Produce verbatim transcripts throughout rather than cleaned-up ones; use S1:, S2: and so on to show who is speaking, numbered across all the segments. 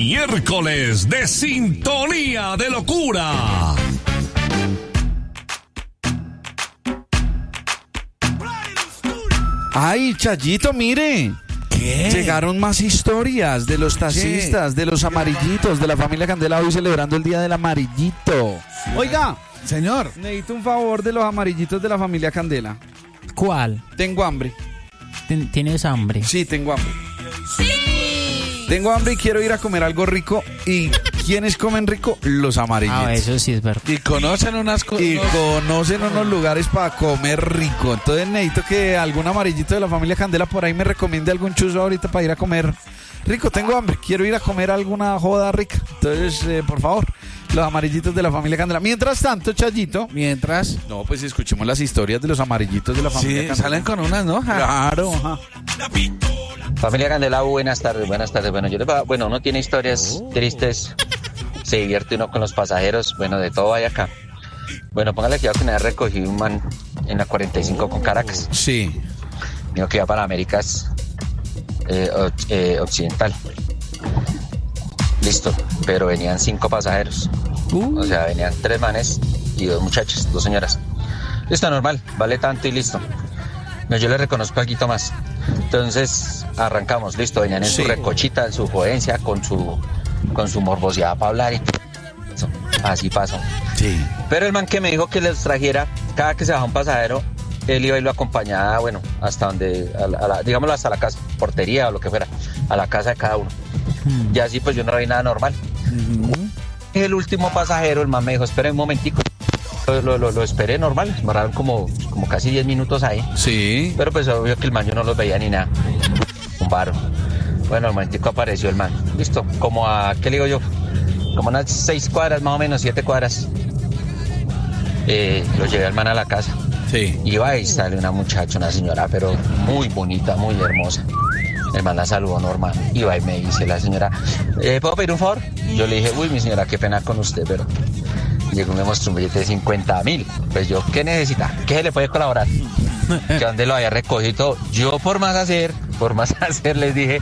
S1: Miércoles de Sintonía de Locura.
S2: Ay, Chayito, mire.
S3: ¿Qué?
S2: Llegaron más historias de los taxistas, de los amarillitos, de la familia Candela, hoy celebrando el Día del Amarillito. Oiga,
S3: señor,
S2: necesito un favor de los amarillitos de la familia Candela.
S4: ¿Cuál?
S2: Tengo hambre.
S4: ¿Tienes hambre?
S2: Sí, tengo hambre. Sí. Tengo hambre y quiero ir a comer algo rico. ¿Y quiénes comen rico? Los amarillitos.
S4: Ah, eso sí es verdad.
S3: Y conocen unas cosas.
S2: Y conocen unos lugares para comer rico. Entonces necesito que algún amarillito de la familia Candela por ahí me recomiende algún chuzo ahorita para ir a comer rico. Tengo hambre, quiero ir a comer alguna joda rica. Entonces, eh, por favor, los amarillitos de la familia Candela. Mientras tanto, Chayito.
S3: Mientras.
S2: No, pues escuchemos las historias de los amarillitos de la familia
S3: Sí,
S2: Candela.
S3: salen con unas, ¿no?
S2: Claro. Ajá.
S5: Familia Candela, buenas tardes, buenas tardes. Bueno, yo les va, bueno, uno tiene historias oh. tristes, se divierte uno con los pasajeros, bueno, de todo hay acá. Bueno, póngale cuidado que una vez recogí un man en la cuarenta y cinco con Caracas.
S2: Sí.
S5: Digo que iba para Américas eh, eh, Occidental. Listo, pero venían cinco pasajeros. Uh. O sea, venían tres manes y dos muchachas, dos señoras. Listo, normal, vale tanto y listo. No, yo le reconozco algo más. Entonces arrancamos, listo, venían en sí. su recochita, en su jodencia, con su con su morbosidad para hablar y eso, así pasó.
S2: Sí.
S5: Pero el man que me dijo que les trajera, cada que se baja un pasajero, él iba y lo acompañaba, bueno, hasta donde, a la, a la, digámoslo, hasta la casa, portería o lo que fuera, a la casa de cada uno. Mm. Y así pues yo no vi nada normal. Mm-hmm. El último pasajero, el man me dijo, espera un momentico. Lo, lo, lo, lo esperé normal, me duraron como, como casi diez minutos ahí.
S2: Sí.
S5: Pero pues obvio que el man yo no los veía ni nada. Un varo. Bueno, al momentico apareció el man. Listo, como a, ¿qué le digo yo? Como unas seis cuadras, más o menos, siete cuadras. Eh, lo llevé al man a la casa.
S2: Sí.
S5: Iba y sale una muchacha, una señora, pero muy bonita, muy hermosa. El man la saludó normal. Iba y me dice la señora, ¿eh, ¿puedo pedir un favor? Yo le dije, uy, mi señora, qué pena con usted, pero... Llegó y me mostró un billete de cincuenta mil. Pues yo, ¿qué necesita? ¿Qué se le puede colaborar? Que donde lo había recogido. Yo por más hacer, por más hacer, les dije,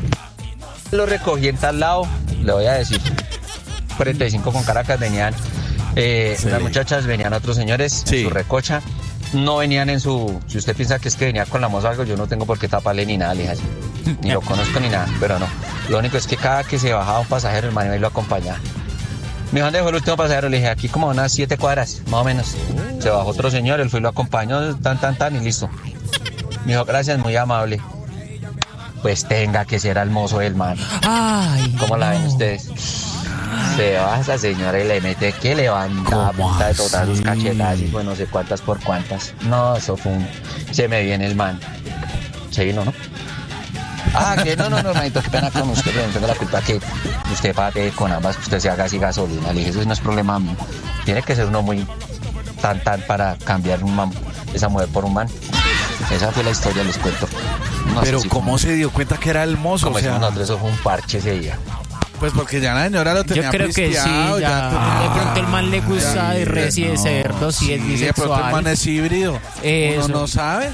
S5: lo recogí en tal lado, le voy a decir. cuarenta y cinco con Caracas venían, eh, sí. Las muchachas, venían otros señores, sí. En su recocha. No venían en su, si usted piensa que es que venía con la moza o algo, yo no tengo por qué taparle ni nada, le dije así. Ni lo conozco ni nada, pero no. Lo único es que cada que se bajaba un pasajero, el man iba y lo acompañaba. Me dijo, ¿dónde fue el último pasajero? Le dije, aquí como unas siete cuadras, más o menos. Se bajó otro señor, él fue y lo acompañó, tan, tan, tan, y listo. Me dijo, gracias, muy amable. Pues tenga que ser al mozo del man.
S4: Ay,
S5: ¿cómo no. la ven ustedes? Se va esa señora y le mete que levanta a punta de todas sus cachetas y pues no sé cuántas por cuántas. No, eso fue un... Se me viene el man. Se vino, ¿no? Ah, que no, no, no, hermanito, qué pena con usted, no tengo la culpa que usted pague con ambas, que usted se haga así gasolina. Le dije, eso no es problema mío. Tiene que ser uno muy tan tan para cambiar un man, esa mujer por un man. Esa fue la historia, les cuento.
S2: No Pero si ¿cómo se dio cuenta que era el mozo?
S5: Como
S2: o sea...
S5: decimos nosotros, eso fue un parche ese día.
S3: Pues porque ya la señora lo tenía.
S4: Yo creo que sí, ya, ya tenía... de pronto el man le gusta de res y de cerdo, si es bisexual.
S3: De pronto el man es híbrido.
S4: Eso.
S3: Uno no sabe.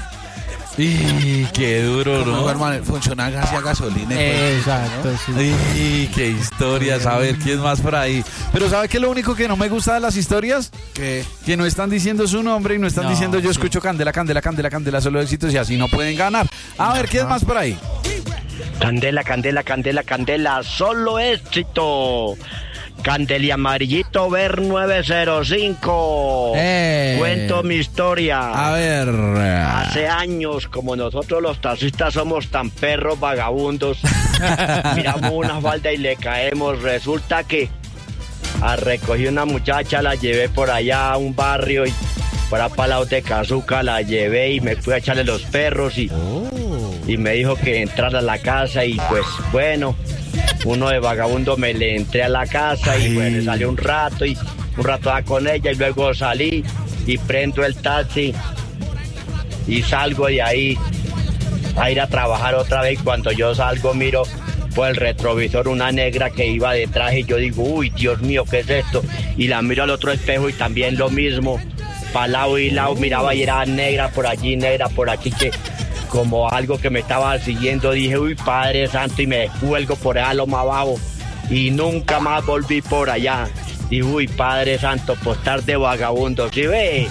S2: Y qué duro, ¿no?
S3: Hermano, funciona hacia gasolina.
S4: Exacto, ¿no? Sí.
S2: Y qué historias, a ver, ¿quién más por ahí? Pero ¿sabe qué es lo único que no me gusta de las historias?
S3: ¿Qué?
S2: Que no están diciendo su nombre y no están no, diciendo yo sí. escucho Candela, Candela, Candela, Candela, solo éxitos y así no pueden ganar. A ver, ¿quién más por ahí?
S6: Candela, Candela, Candela, Candela, solo éxito. Candeli Amarillito Ver nueve cero cinco.
S2: Eh,
S6: Cuento mi historia.
S2: A ver.
S6: Hace años, como nosotros los taxistas somos tan perros vagabundos, miramos una falda y le caemos. Resulta que a recogí una muchacha, la llevé por allá a un barrio y para Palau de Cazuca la llevé y me fui a echarle los perros y, oh. y me dijo que entrara a la casa y pues bueno, uno de vagabundo me le entré a la casa. Ay. Y bueno, salí un rato y un rato con ella y luego salí y prendo el taxi y salgo de ahí a ir a trabajar otra vez. Cuando yo salgo miro por el retrovisor una negra que iba detrás y yo digo, uy, Dios mío, ¿qué es esto? Y la miro al otro espejo y también lo mismo, para lado y lado miraba y era negra por allí, negra por aquí, que como algo que me estaba siguiendo. Dije, uy, Padre Santo, y me descuelgo por allá lo más abajo y nunca más volví por allá. Y uy, Padre Santo, por estar de vagabundo, ¿sí ve?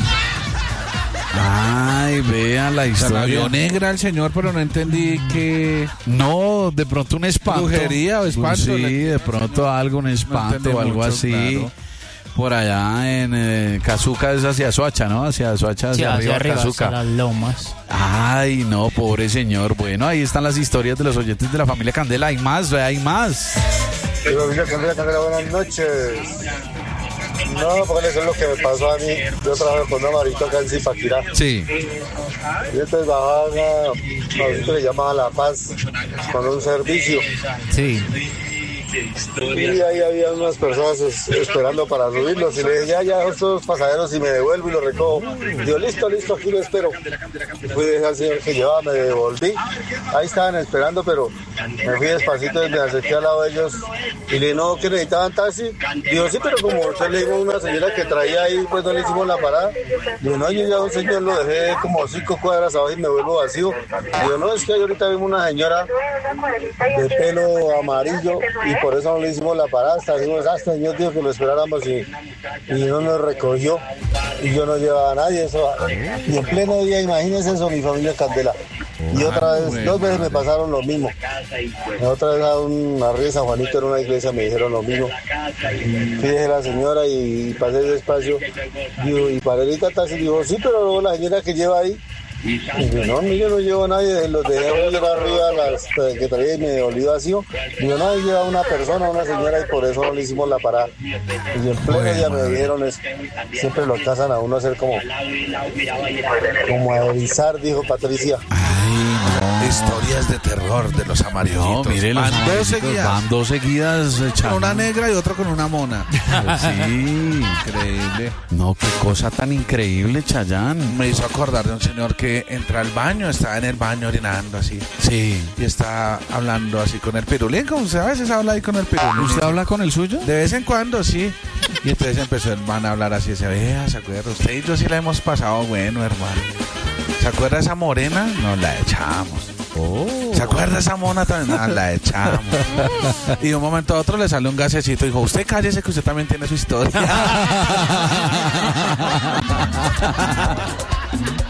S2: Ay, vean la
S3: Se la
S2: historia.
S3: vio negra el señor, pero no entendí que...
S2: No, de pronto un espanto.
S3: Brujería o espanto.
S2: Sí, de pronto algo, un espanto
S3: entendí
S2: o algo
S3: mucho,
S2: así.
S3: claro.
S2: Por allá en eh, Cazuca es hacia Soacha, ¿no? Hacia Soacha, hacia,
S4: Sí, hacia
S2: arriba,
S4: arriba, hacia
S2: Cazuca.
S4: las lomas.
S2: Ay, no, pobre señor. Bueno, ahí están las historias de los oyentes de la familia Candela. Hay más, hay más.
S7: Familia Candela, Candela, buenas noches. No, porque eso es lo que me pasó a mí. Yo trabajo con un amarito acá en Zipaquirá.
S2: Sí.
S7: Y entonces bajaba a un sitio que se llamaba La Paz con un servicio.
S4: Sí.
S7: Y ahí había unas personas es- esperando para subirlos. Y le dije, ya, ya, estos pasajeros y me devuelvo y lo recojo. Digo, listo, listo, aquí lo espero. Fui a dejar al señor que llevaba, me devolví. Ahí estaban esperando, pero me fui despacito y me acerqué al lado de ellos. Y le dije, no, que necesitaban taxi. Digo, sí, pero como usted le dijo a una señora que traía ahí, pues no le hicimos la parada. Digo, no, yo ya un señor lo dejé como cinco cuadras abajo y me vuelvo vacío. Digo, no, es que ahorita vimos una señora de pelo amarillo y por eso no le hicimos la parada. Hasta dijimos, ah, este señor dijo que lo esperáramos y, y no nos recogió. Y yo no llevaba a nadie. Eso, y en pleno día, imagínense eso, mi familia Candela. Y otra vez, dos veces me pasaron lo mismo. La otra vez a un arriba de San Juanito en una iglesia me dijeron lo mismo. Fui dejé a la señora y pasé despacio. Digo, y para el taxi, digo, sí, pero luego la señora que lleva ahí. Y digo, no, yo no llevo a nadie, los dejé arriba las eh, que traía y me devolví vacío. Digo, no, ahí lleva una persona, una señora y por eso no le hicimos la parada. Y en pleno día me dijeron, es, siempre lo casan a uno a hacer como, como a erizar, dijo Patricia.
S3: Historias de terror de los amarillitos.
S2: No, mire, los
S3: Van dos
S2: amarillitos
S3: seguidas.
S2: Van dos seguidas, eh,
S3: Con
S2: Chano.
S3: una negra y otra con una mona.
S2: Sí.
S3: Increíble.
S2: No, qué cosa tan increíble, Chayán.
S3: Me hizo acordar de un señor que entra al baño, está en el baño orinando así.
S2: Sí.
S3: Y está hablando así con el pirulín, como usted a veces habla ahí con el pirulín.
S2: ¿Usted habla con el suyo?
S3: De vez en cuando, sí. Y entonces empezó el man a hablar así, se vea, ¿se acuerda? Usted y yo sí la hemos pasado bueno, hermano. ¿Se acuerda esa morena? Nos la echamos.
S2: Oh.
S3: ¿Se acuerda esa mona también? Nos la echamos. Y de un momento a otro le salió un gasecito y dijo, usted cállese que usted también tiene su historia.